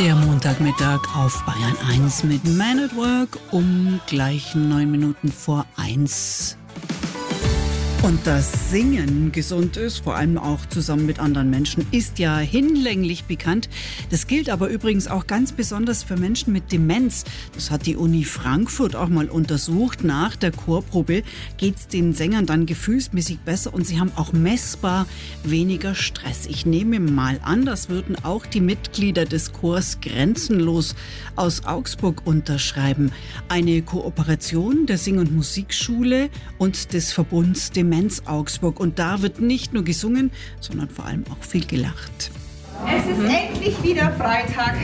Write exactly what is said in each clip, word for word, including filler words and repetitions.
Der Montagmittag auf Bayern eins mit Man at Work um gleich neun Minuten vor eins. Und dass Singen gesund ist, vor allem auch zusammen mit anderen Menschen, ist ja hinlänglich bekannt. Das gilt aber übrigens auch ganz besonders für Menschen mit Demenz. Das hat die Uni Frankfurt auch mal untersucht. Nach der Chorprobe geht es den Sängern dann gefühlsmäßig besser und sie haben auch messbar weniger Stress. Ich nehme mal an, das würden auch die Mitglieder des Chors Grenzenlos aus Augsburg unterschreiben. Eine Kooperation der Sing- und Musikschule und des Verbunds Demenz Augsburg. Und da wird nicht nur gesungen, sondern vor allem auch viel gelacht. Es ist mhm. endlich wieder Freitag.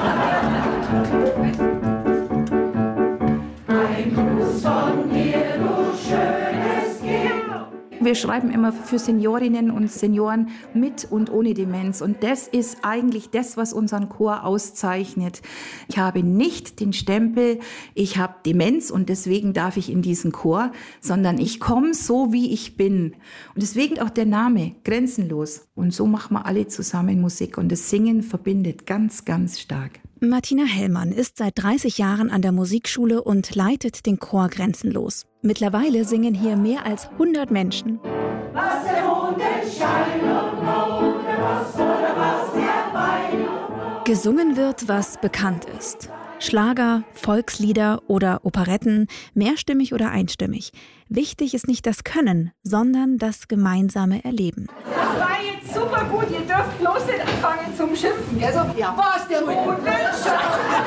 Ein Gruß von mir, du schönes Kind. Wir schreiben immer für Seniorinnen und Senioren mit und ohne Demenz. Und das ist eigentlich das, was unseren Chor auszeichnet. Ich habe nicht den Stempel, ich habe Demenz und deswegen darf ich in diesen Chor, sondern ich komme so, wie ich bin. Und deswegen auch der Name, Grenzenlos. Und so machen wir alle zusammen Musik. Und das Singen verbindet ganz, ganz stark. Martina Hellmann ist seit dreißig Jahren an der Musikschule und leitet den Chor Grenzenlos. Mittlerweile singen hier mehr als hundert Menschen. Was der Mondenschein und ohne was oder was der Wein. Gesungen wird, was bekannt ist. Schlager, Volkslieder oder Operetten, mehrstimmig oder einstimmig. Wichtig ist nicht das Können, sondern das gemeinsame Erleben. Das war jetzt super gut, ihr dürft bloß nicht anfangen zum Schimpfen. Also, ja, was der Mondenschein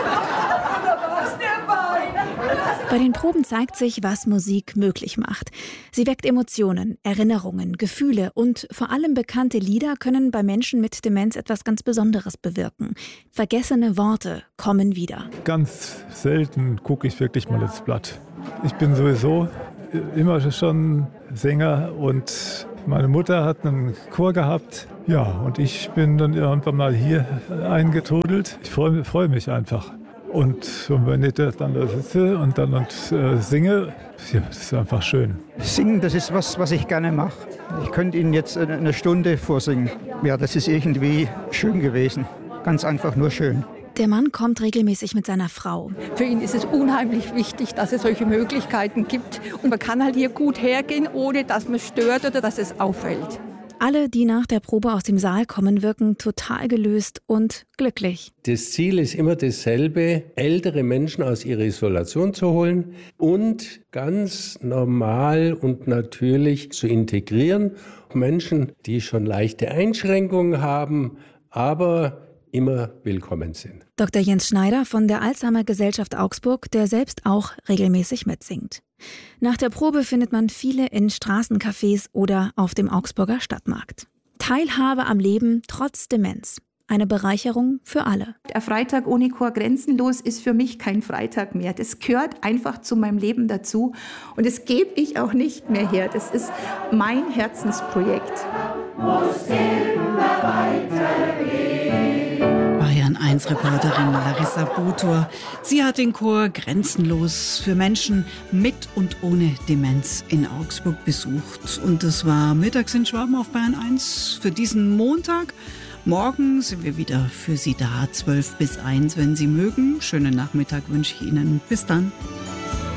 oder was der Wein. Bei den Proben zeigt sich, was Musik möglich macht. Sie weckt Emotionen, Erinnerungen, Gefühle und vor allem bekannte Lieder können bei Menschen mit Demenz etwas ganz Besonderes bewirken. Vergessene Worte kommen wieder. Ganz selten gucke ich wirklich mal ins Blatt. Ich bin sowieso immer schon Sänger und meine Mutter hat einen Chor gehabt. Ja, und ich bin dann irgendwann mal hier eingetrudelt. Ich freue freu mich einfach. Und, und wenn ich dann da sitze und dann und, äh, singe, ja, das ist einfach schön. Singen, das ist was, was ich gerne mache. Ich könnte Ihnen jetzt eine Stunde vorsingen. Ja, das ist irgendwie schön gewesen. Ganz einfach nur schön. Der Mann kommt regelmäßig mit seiner Frau. Für ihn ist es unheimlich wichtig, dass es solche Möglichkeiten gibt. Und man kann halt hier gut hergehen, ohne dass man stört oder dass es auffällt. Alle, die nach der Probe aus dem Saal kommen, wirken total gelöst und glücklich. Das Ziel ist immer dasselbe, ältere Menschen aus ihrer Isolation zu holen und ganz normal und natürlich zu integrieren. Menschen, die schon leichte Einschränkungen haben, aber immer willkommen sind. Doktor Jens Schneider von der Alzheimer-Gesellschaft Augsburg, der selbst auch regelmäßig mitsingt. Nach der Probe findet man viele in Straßencafés oder auf dem Augsburger Stadtmarkt. Teilhabe am Leben trotz Demenz. Eine Bereicherung für alle. Der Freitag ohne Chor Grenzenlos ist für mich kein Freitag mehr. Das gehört einfach zu meinem Leben dazu. Und das gebe ich auch nicht mehr her. Das ist mein Herzensprojekt. Muss immer weitergehen. Bayern eins Reporterin Larissa Botor. Sie hat den Chor Grenzenlos für Menschen mit und ohne Demenz in Augsburg besucht. Und das war Mittags in Schwaben auf Bayern eins für diesen Montag. Morgen sind wir wieder für Sie da, zwölf bis eins, wenn Sie mögen. Schönen Nachmittag wünsche ich Ihnen. Bis dann.